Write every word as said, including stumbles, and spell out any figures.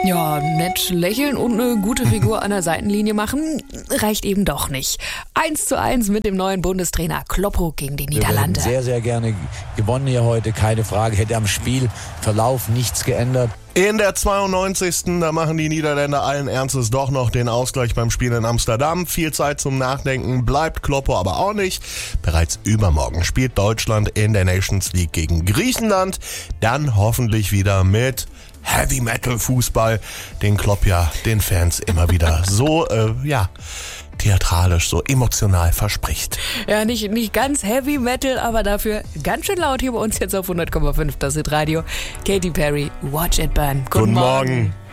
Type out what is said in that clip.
Ja, nett lächeln und eine gute Figur an der Seitenlinie machen, reicht eben doch nicht. Eins zu eins mit dem neuen Bundestrainer Kloppo gegen die Niederlande. Wir hätten sehr, sehr gerne gewonnen hier heute, keine Frage. Hätte am Spielverlauf nichts geändert. In der zweiundneunzigsten Da machen die Niederländer allen Ernstes doch noch den Ausgleich beim Spiel in Amsterdam. Viel Zeit zum Nachdenken bleibt Kloppo aber auch nicht. Bereits übermorgen spielt Deutschland in der Nations League gegen Griechenland. Dann hoffentlich wieder mit Heavy Metal Fußball, den Klopp ja den Fans immer wieder so, äh, ja, theatralisch, so emotional verspricht. Ja, nicht, nicht ganz Heavy Metal, aber dafür ganz schön laut hier bei uns jetzt auf hundert Komma fünf, das ist Radio. Katy Perry, Watch It Burn. Guten, Guten Morgen. Morgen.